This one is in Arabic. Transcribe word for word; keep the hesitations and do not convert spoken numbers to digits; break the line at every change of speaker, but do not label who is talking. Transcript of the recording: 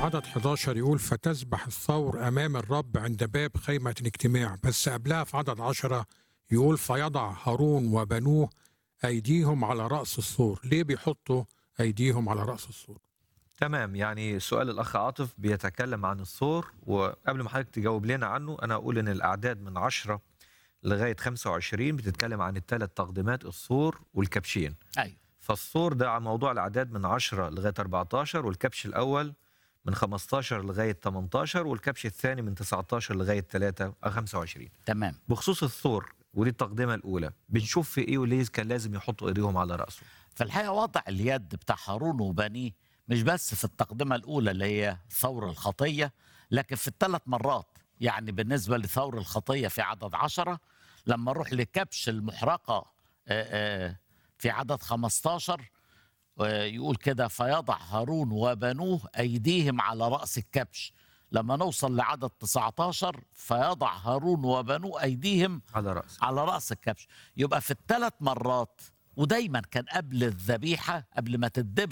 عدد حداشر يقول فتسبح الثور أمام الرب عند باب خيمة الاجتماع، بس قبلها في عدد عشرة يقول فيضع هارون وبنوه أيديهم على رأس الثور. ليه بيحطوا أيديهم على رأس الثور؟
تمام، يعني سؤال الأخ عاطف بيتكلم عن الثور، وقبل ما حضرتك تجاوب لنا عنه أنا أقول إن الأعداد من عشرة لغاية خمسة وعشرين بتتكلم عن الثلاث تقديمات، الثور والكبشين.
ايوه.
فالثور ده على موضوع الأعداد من عشرة لغاية أربعتاشر، والكبش الأول من خمستاشر لغاية تمنتاشر، والكبش الثاني من تسعتاشر لغاية ثلاثة أو خمسة وعشرين.
تمام.
بخصوص الثور ودي التقدمة الأولى، بنشوف في إيه وليه كان لازم يحطوا إيديهم على رأسه؟
في الحقيقه وضع اليد بتاع هارون وبنيه مش بس في التقدمه الاولى اللي هي ثور الخطيه، لكن في الثلاث مرات. يعني بالنسبه لثور الخطيه في عدد عشرة، لما نروح لكبش المحرقه آه، آه، في عدد خمستاشر، آه، يقول كده فيضع هارون وبنوه ايديهم على راس الكبش. لما نوصل لعدد تسعتاشر فيضع هارون وبنوه ايديهم
على رأسه.
على رأس الكبش. يبقى في الثلاث مرات، ودايما كان قبل الذبيحة، قبل ما تتذبح